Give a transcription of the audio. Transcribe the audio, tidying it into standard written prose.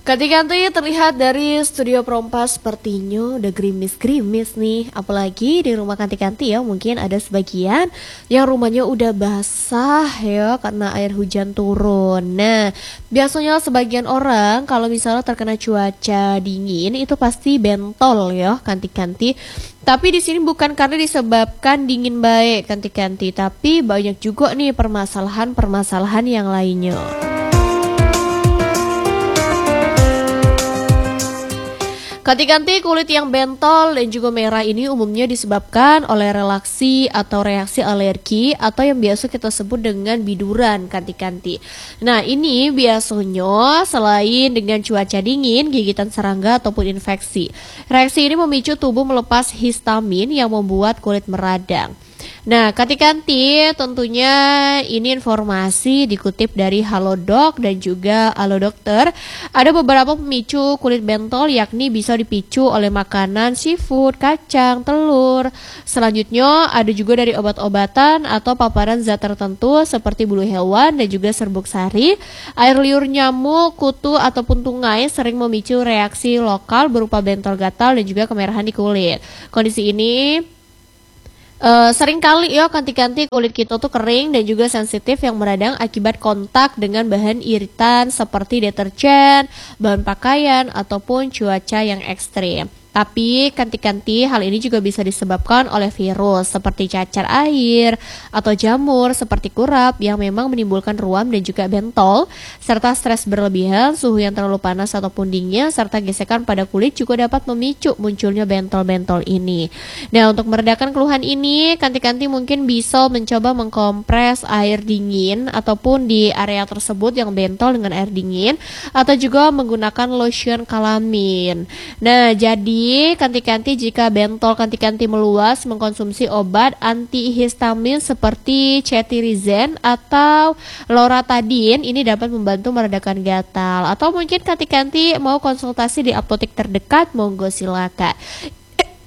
Kanti-kanti terlihat dari studio Prompas sepertinya udah gerimis-gerimis nih. Apalagi di rumah kanti-kanti ya, mungkin ada sebagian yang rumahnya udah basah ya karena air hujan turun. Nah, biasanya sebagian orang kalau misalnya terkena cuaca dingin itu pasti bentol ya kanti-kanti. Tapi di sini bukan karena disebabkan dingin baik kanti-kanti, tapi banyak juga nih permasalahan-permasalahan yang lainnya. Kanti-kanti kulit yang bentol dan juga merah ini umumnya disebabkan oleh relaksi atau reaksi alergi atau yang biasa kita sebut dengan biduran kanti-kanti. Nah ini biasanya selain dengan cuaca dingin, gigitan serangga ataupun infeksi. Reaksi ini memicu tubuh melepas histamin yang membuat kulit meradang. Nah, kanti-kanti tentunya ini informasi dikutip dari Halodoc dan juga Halo Dokter. Ada beberapa pemicu kulit bentol yakni bisa dipicu oleh makanan, seafood, kacang, telur. Selanjutnya ada juga dari obat-obatan atau paparan zat tertentu seperti bulu hewan dan juga serbuk sari. Air liur nyamuk, kutu ataupun tungai sering memicu reaksi lokal berupa bentol gatal dan juga kemerahan di kulit. Kondisi ini sering kali ya kanti-kanti kulit kita tuh kering dan juga sensitif yang meradang akibat kontak dengan bahan iritan seperti deterjen, bahan pakaian, ataupun cuaca yang ekstrim. Tapi kanti-kanti hal ini juga bisa disebabkan oleh virus seperti cacar air atau jamur seperti kurap yang memang menimbulkan ruam dan juga bentol, serta stres berlebihan, suhu yang terlalu panas ataupun dingin, serta gesekan pada kulit juga dapat memicu munculnya bentol-bentol ini. Nah untuk meredakan keluhan ini, kanti-kanti mungkin bisa mencoba mengkompres air dingin ataupun di area tersebut yang bentol dengan air dingin, atau juga menggunakan lotion kalamin. Nah jadi kanti-kanti jika bentol kanti-kanti meluas mengkonsumsi obat antihistamin seperti cetirizine atau loratadine ini dapat membantu meredakan gatal. Atau mungkin kanti-kanti mau konsultasi di apotek terdekat, monggo silakan.